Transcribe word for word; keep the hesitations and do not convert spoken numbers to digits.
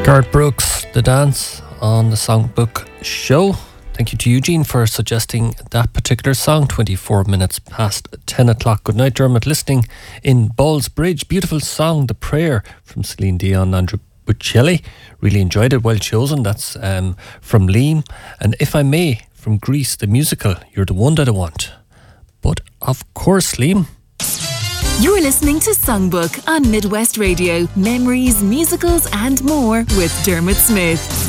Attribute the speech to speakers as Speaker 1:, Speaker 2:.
Speaker 1: Garth Brooks, The Dance on the Songbook Show. Thank you to Eugene for suggesting that particular song. twenty-four minutes past ten o'clock. Good night, Dermot. Listening in Ballsbridge. Beautiful song, The Prayer, from Celine Dion and Andrew Bocelli. Really enjoyed it. Well chosen. That's um, from Liam. And If I May, from Grease, the musical. You're the one that I want. But of course, Liam.
Speaker 2: You're listening to Songbook on Midwest Radio. Memories, musicals and more with Dermot Smith.